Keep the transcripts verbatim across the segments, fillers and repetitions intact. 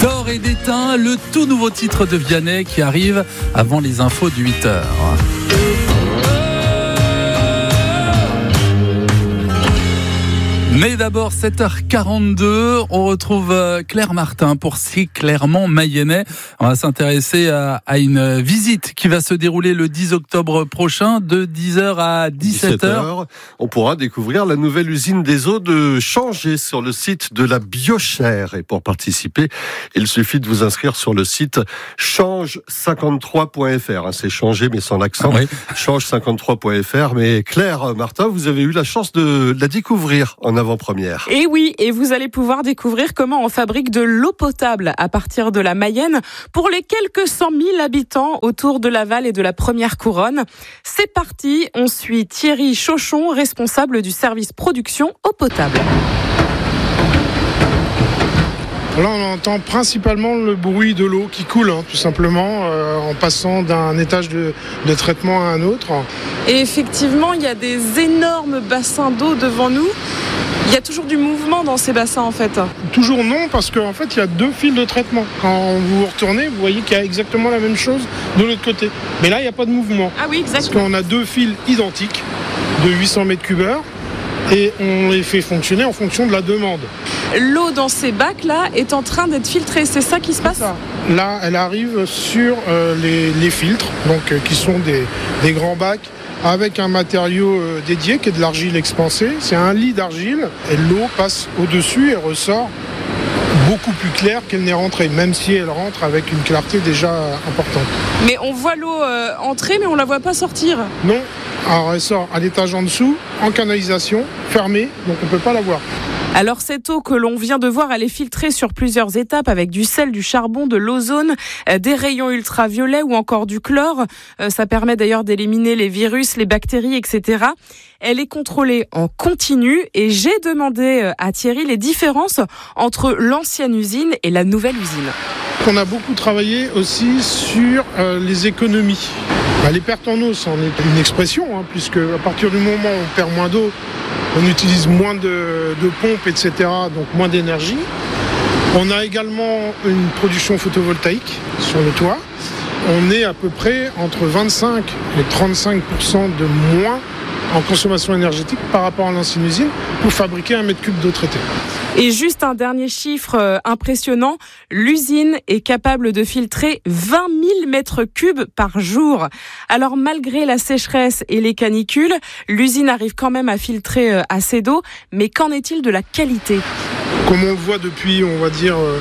D'or et d'étain, le tout nouveau titre de Vianney qui arrive avant les infos de huit heures. Mais d'abord, sept heures quarante-deux, on retrouve Claire Martin pour Si Clairement Mayennais. On va s'intéresser à, à une visite qui va se dérouler le dix octobre prochain de dix heures à dix-sept heures. On pourra découvrir la nouvelle usine des eaux de Changé sur le site de la Biochère. Et pour participer, il suffit de vous inscrire sur le site change cinquante-trois point f r. C'est Changé mais sans accent. Ah oui. change cinquante-trois point f r. Mais Claire Martin, vous avez eu la chance de la découvrir en avant-première. Et oui, et vous allez pouvoir découvrir comment on fabrique de l'eau potable à partir de la Mayenne pour les quelques cent mille habitants autour de Laval et de la Première Couronne. C'est parti, on suit Thierry Chauchon, responsable du service production eau potable. Là, on entend principalement le bruit de l'eau qui coule, hein, tout simplement, euh, en passant d'un étage de, de traitement à un autre. Et effectivement, il y a des énormes bassins d'eau devant nous. Il y a toujours du mouvement dans ces bassins, en fait. Toujours non, parce qu'en fait, il y a deux fils de traitement. Quand vous retournez, vous voyez qu'il y a exactement la même chose de l'autre côté. Mais là, il n'y a pas de mouvement. Ah oui, exactement. Parce qu'on a deux fils identiques de huit cents mètres cubes heure. Et on les fait fonctionner en fonction de la demande. L'eau dans ces bacs-là est en train d'être filtrée, c'est ça qui se passe ? Là, elle arrive sur euh, les, les filtres, donc euh, qui sont des, des grands bacs avec un matériau euh, dédié qui est de l'argile expansée. C'est un lit d'argile et l'eau passe au-dessus et ressort beaucoup plus claire qu'elle n'est rentrée, même si elle rentre avec une clarté déjà importante. Mais on voit l'eau euh, entrer, mais on ne la voit pas sortir. Non, alors elle sort à l'étage en dessous, en canalisation, fermée, donc on ne peut pas la voir. Alors cette eau que l'on vient de voir, elle est filtrée sur plusieurs étapes avec du sel, du charbon, de l'ozone, euh, des rayons ultraviolets ou encore du chlore. Euh, ça permet d'ailleurs d'éliminer les virus, les bactéries, et cetera. Elle est contrôlée en continu et j'ai demandé à Thierry les différences entre l'ancienne usine et la nouvelle usine. On a beaucoup travaillé aussi sur euh, les économies. Bah, les pertes en eau, c'en est une expression, hein, puisque à partir du moment où on perd moins d'eau, on utilise moins de, de pompes, et cetera, donc moins d'énergie. On a également une production photovoltaïque sur le toit. On est à peu près entre vingt-cinq et trente-cinq pour cent de moins en consommation énergétique par rapport à l'ancienne usine pour fabriquer un mètre cube d'eau traitée. Et juste un dernier chiffre euh, impressionnant, l'usine est capable de filtrer vingt mille mètres cubes par jour. Alors malgré la sécheresse et les canicules, l'usine arrive quand même à filtrer euh, assez d'eau, mais qu'en est-il de la qualité ? Comme on le voit depuis, on va dire, euh,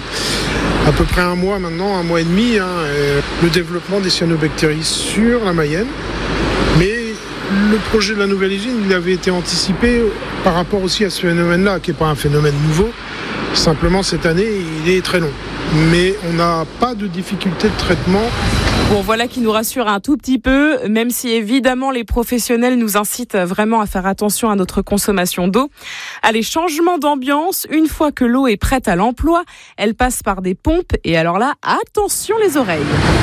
à peu près un mois maintenant, un mois et demi, hein, euh, le développement des cyanobactéries sur la Mayenne. Mais le projet de la nouvelle usine, il avait été anticipé par rapport aussi à ce phénomène-là, qui n'est pas un phénomène nouveau. Simplement, cette année, il est très long. Mais on n'a pas de difficulté de traitement. Bon, voilà qui nous rassure un tout petit peu, même si évidemment les professionnels nous incitent vraiment à faire attention à notre consommation d'eau. Allez, changement d'ambiance. Une fois que l'eau est prête à l'emploi, elle passe par des pompes. Et alors là, attention les oreilles.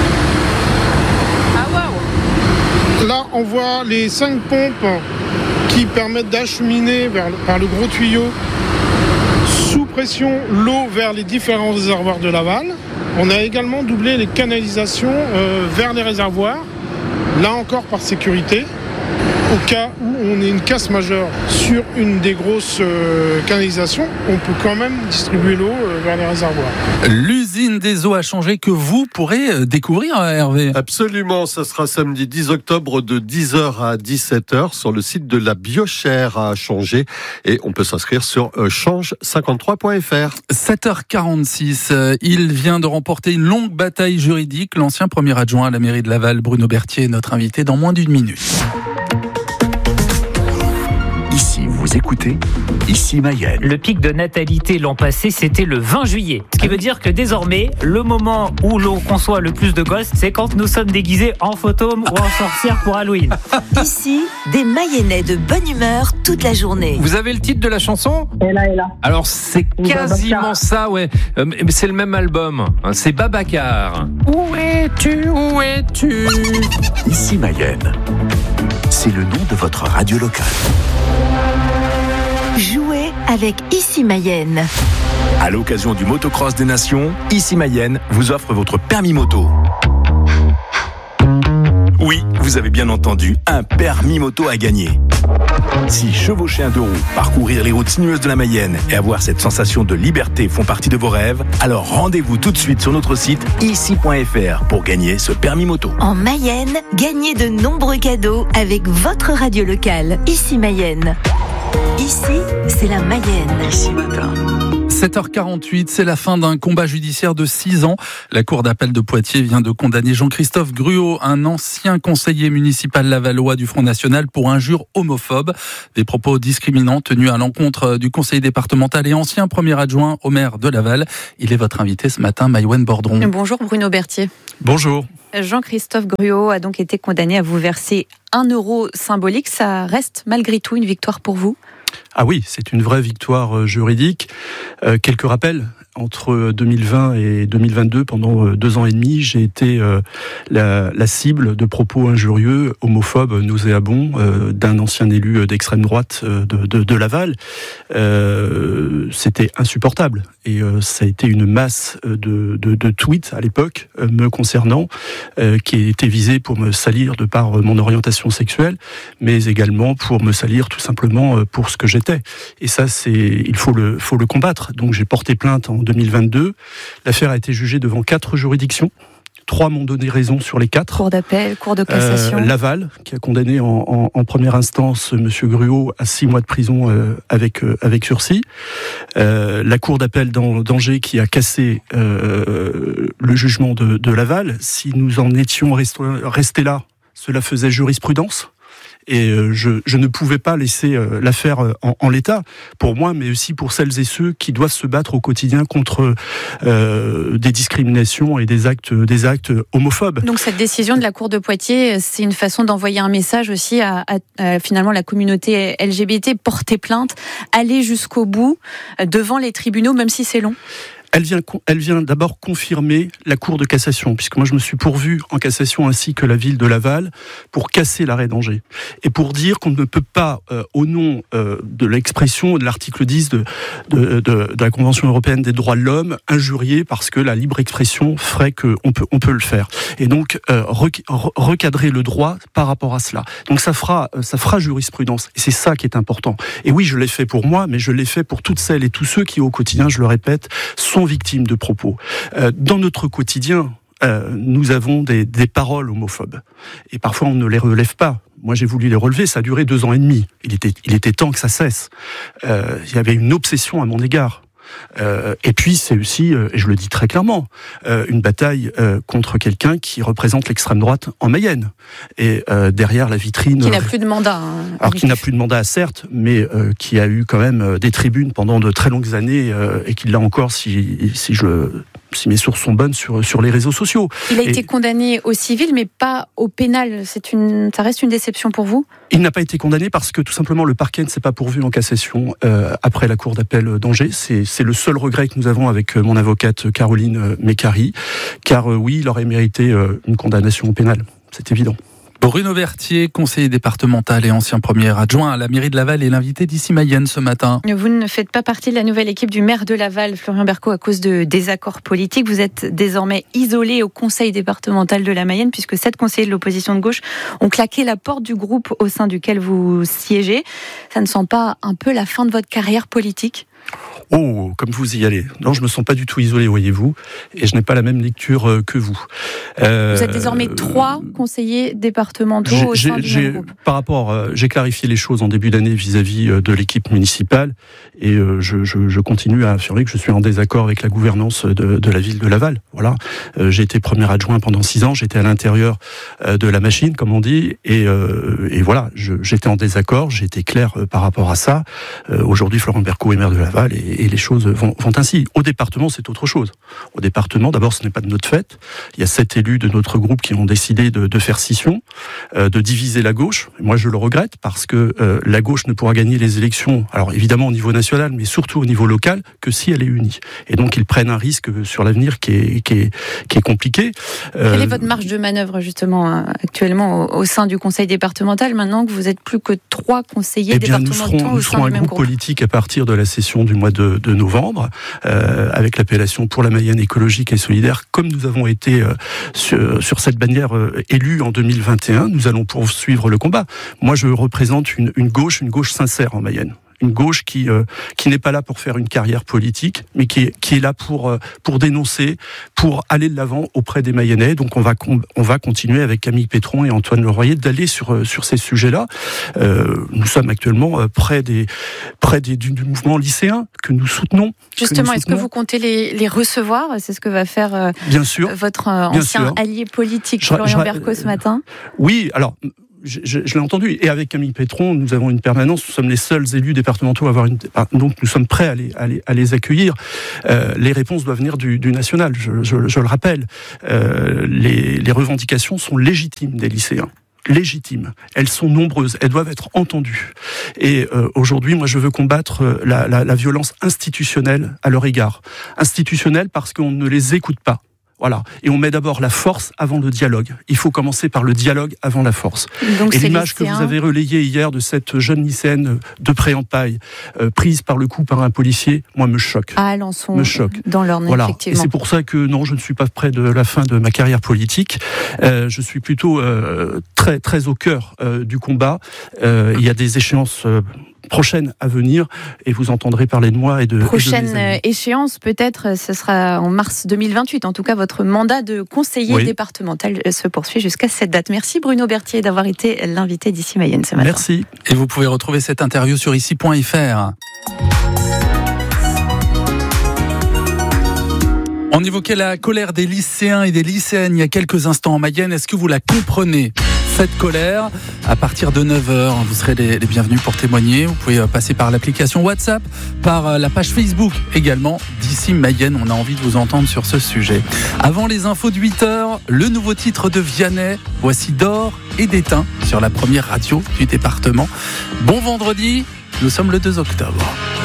Ah waouh! Là, on voit les cinq pompes qui permettent d'acheminer vers, par le gros tuyau sous pression l'eau vers les différents réservoirs de Laval. On a également doublé les canalisations euh, vers les réservoirs, là encore par sécurité. Au cas où on ait une casse majeure sur une des grosses euh, canalisations, on peut quand même distribuer l'eau euh, vers les réservoirs. L'usine des eaux a changé que vous pourrez découvrir, Hervé. Absolument, ça sera samedi dix octobre de dix heures à dix-sept heures sur le site de la Biochère à Changé et on peut s'inscrire sur change cinquante-trois point f r. sept heures quarante-six, il vient de remporter une longue bataille juridique. L'ancien premier adjoint à la mairie de Laval, Bruno Berthier, est notre invité dans moins d'une minute. Ici, vous écoutez Ici Mayenne. Le pic de natalité l'an passé, c'était le vingt juillet. Ce qui veut dire que désormais, le moment où l'on conçoit le plus de gosses, c'est quand nous sommes déguisés en fantôme ou en sorcière pour Halloween. Ici, des Mayennais de bonne humeur toute la journée. Vous avez le titre de la chanson ? Et là, et là. Alors, c'est quasiment ça, ouais. Euh, mais c'est le même album. C'est Babacar. Où es-tu ? Où es-tu ? Ici Mayenne. C'est le nom de votre radio locale. Jouez avec Ici Mayenne. À l'occasion du Motocross des Nations, Ici Mayenne vous offre votre permis moto. Oui, vous avez bien entendu, un permis moto à gagner. Si chevaucher un deux roues, parcourir les routes sinueuses de la Mayenne et avoir cette sensation de liberté font partie de vos rêves, alors rendez-vous tout de suite sur notre site ici point f r pour gagner ce permis moto. En Mayenne, gagnez de nombreux cadeaux avec votre radio locale, Ici Mayenne. Ici, c'est la Mayenne. Ici matin. sept heures quarante-huit, c'est la fin d'un combat judiciaire de six ans. La Cour d'appel de Poitiers vient de condamner Jean-Christophe Gruau, un ancien conseiller municipal lavallois du Front National, pour injures homophobes. Des propos discriminants tenus à l'encontre du conseiller départemental et ancien premier adjoint au maire de Laval. Il est votre invité ce matin, Maïwenn Bordron. Bonjour Bruno Berthier. Bonjour. Jean-Christophe Gruau a donc été condamné à vous verser un euro symbolique. Ça reste malgré tout une victoire pour vous ? Ah oui, c'est une vraie victoire juridique. Euh, quelques rappels. Entre deux mille vingt et deux mille vingt-deux, pendant deux ans et demi, j'ai été euh, la, la cible de propos injurieux, homophobes, nauséabonds, euh, d'un ancien élu d'extrême droite de, de, de Laval. Euh, c'était insupportable. Et euh, ça a été une masse de, de, de tweets à l'époque euh, me concernant, euh, qui étaient visés pour me salir de par mon orientation sexuelle, mais également pour me salir tout simplement pour ce que j'étais. Et ça, c'est, il faut le, faut le combattre. Donc j'ai porté plainte en deux mille vingt-deux. L'affaire a été jugée devant quatre juridictions. Trois m'ont donné raison sur les quatre. Cour d'appel, cour de cassation. Euh, Laval, qui a condamné en, en, en première instance M. Gruau à six mois de prison euh, avec, euh, avec sursis. Euh, la cour d'appel d'Angers qui a cassé euh, le jugement de, de Laval. Si nous en étions restés là, cela faisait jurisprudence. Et je, je ne pouvais pas laisser l'affaire en, en l'état, pour moi, mais aussi pour celles et ceux qui doivent se battre au quotidien contre euh, des discriminations et des actes, des actes homophobes. Donc cette décision de la Cour de Poitiers, c'est une façon d'envoyer un message aussi à, à, à finalement la communauté L G B T, porter plainte, aller jusqu'au bout, devant les tribunaux, même si c'est long. Elle vient, elle vient d'abord confirmer la Cour de cassation, puisque moi je me suis pourvu en cassation ainsi que la ville de Laval pour casser l'arrêt d'Angers et pour dire qu'on ne peut pas, euh, au nom euh, de l'expression de l'article dix de, de, de, de la Convention européenne des droits de l'homme, injurier parce que la libre expression ferait qu'on peut, on peut le faire. Et donc euh, rec, recadrer le droit par rapport à cela. Donc ça fera, ça fera jurisprudence et c'est ça qui est important. Et oui, je l'ai fait pour moi, mais je l'ai fait pour toutes celles et tous ceux qui au quotidien, je le répète, sont victimes de propos. Euh, dans notre quotidien, euh, nous avons des, des paroles homophobes. Et parfois, on ne les relève pas. Moi, j'ai voulu les relever, ça a duré deux ans et demi. Il était, il était temps que ça cesse. Euh, il y avait une obsession à mon égard. Euh, et puis c'est aussi, euh, et je le dis très clairement, euh, une bataille euh, contre quelqu'un qui représente l'extrême droite en Mayenne. Et euh, derrière la vitrine... Qui n'a plus de mandat. Hein, alors qui n'a plus de mandat, certes, mais euh, qui a eu quand même des tribunes pendant de très longues années, euh, et qui l'a encore, si, si, je, si mes sources sont bonnes, sur, sur les réseaux sociaux. Il a et... été condamné au civil, mais pas au pénal. C'est une, ça reste une déception pour vous ? Il n'a pas été condamné parce que tout simplement le parquet ne s'est pas pourvu en cassation euh, après la cour d'appel d'Angers. C'est, c'est le seul regret que nous avons avec mon avocate Caroline Mécari, car euh, oui, il aurait mérité euh, une condamnation pénale, c'est évident. Bruno Berthier, conseiller départemental et ancien premier adjoint à la mairie de Laval, est l'invité d'Ici Mayenne ce matin. Vous ne faites pas partie de la nouvelle équipe du maire de Laval, Florian Berco, à cause de désaccords politiques. Vous êtes désormais isolé au conseil départemental de la Mayenne, puisque sept conseillers de l'opposition de gauche ont claqué la porte du groupe au sein duquel vous siégez. Ça ne sent pas un peu la fin de votre carrière politique ? Oh, comme vous y allez. Non, je me sens pas du tout isolé, voyez-vous, et je n'ai pas la même lecture que vous. Euh, vous êtes désormais trois conseillers départementaux au sein du même groupe. Par rapport, euh, j'ai clarifié les choses en début d'année vis-à-vis de l'équipe municipale, et euh, je, je, je continue à affirmer que je suis en désaccord avec la gouvernance de, de la ville de Laval. Voilà, euh, j'ai été premier adjoint pendant six ans, j'étais à l'intérieur euh, de la machine, comme on dit, et, euh, et voilà, je, j'étais en désaccord, j'ai été clair euh, par rapport à ça. Euh, aujourd'hui, Florian Berco est maire de Laval, et et les choses vont, vont ainsi. Au département, c'est autre chose. Au département, d'abord, ce n'est pas de notre fait. Il y a sept élus de notre groupe qui ont décidé de, de faire scission, euh, de diviser la gauche. Moi, je le regrette parce que euh, la gauche ne pourra gagner les élections, alors évidemment au niveau national, mais surtout au niveau local, que si elle est unie. Et donc, ils prennent un risque sur l'avenir qui est, qui est, qui est compliqué. Euh, Quelle est votre marge de manœuvre, justement, actuellement, au, au sein du conseil départemental, maintenant que vous êtes plus que trois conseillers eh bien, départementaux nous serons, au nous sein serons du un même groupe groupe politique à partir de la session du mois de, de novembre, euh, avec l'appellation Pour la Mayenne écologique et solidaire. Comme nous avons été euh, sur, sur cette bannière euh, élus en deux mille vingt et un, nous allons poursuivre le combat. Moi, je représente une, une gauche, une gauche sincère en Mayenne. Une gauche qui euh, qui n'est pas là pour faire une carrière politique, mais qui est, qui est là pour euh, pour dénoncer, pour aller de l'avant auprès des Mayennais. Donc on va on va continuer avec Camille Pétron et Antoine Leroyer d'aller sur sur ces sujets-là. Euh, nous sommes actuellement près des près des, du, du mouvement lycéen que nous soutenons. Justement, nous est-ce soutenons. que vous comptez les les recevoir ? C'est ce que va faire euh, bien sûr votre euh, bien ancien sûr. allié politique Je, Florian je, Berco ce matin. Oui, alors. Je, je, je l'ai entendu. Et avec Camille Pétron, nous avons une permanence. Nous sommes les seuls élus départementaux à avoir une. Donc, nous sommes prêts à les, à les, à les accueillir. Euh, les réponses doivent venir du, du national. Je, je, je le rappelle. Euh, les, les revendications sont légitimes des lycéens. Légitimes. Elles sont nombreuses. Elles doivent être entendues. Et euh, aujourd'hui, moi, je veux combattre la, la, la violence institutionnelle à leur égard. Institutionnelle parce qu'on ne les écoute pas. Voilà. Et on met d'abord la force avant le dialogue. Il faut commencer par le dialogue avant la force. Donc et c'est l'image que vous avez relayée hier de cette jeune lycéenne de Pré-en-Paille, euh, prise par le cou par un policier, moi, me choque. À Alençon, me choque. Dans l'Orne, voilà. effectivement. Et c'est pour ça que non, je ne suis pas près de la fin de ma carrière politique. Euh, je suis plutôt euh, très, très au cœur euh, du combat. Euh, il y a des échéances euh, prochaine à venir et vous entendrez parler de moi et de prochaine et de mes amis. Échéance peut-être ce sera en mars deux mille vingt-huit. En tout cas, votre mandat de conseiller oui. départemental se poursuit jusqu'à cette date. Merci Bruno Berthier d'avoir été l'invité d'Ici Mayenne ce matin. Merci. Et vous pouvez retrouver cette interview sur ici point f r. On évoquait la colère des lycéens et des lycéennes il y a quelques instants en Mayenne. Est-ce que vous la comprenez, cette colère? À partir de neuf heures, vous serez les, les bienvenus pour témoigner. Vous pouvez passer par l'application WhatsApp, par la page Facebook également d'Ici Mayenne. On a envie de vous entendre sur ce sujet. Avant les infos de huit heures, le nouveau titre de Vianney. Voici D'or et d'étain sur la première radio du département. Bon vendredi, nous sommes le deux octobre.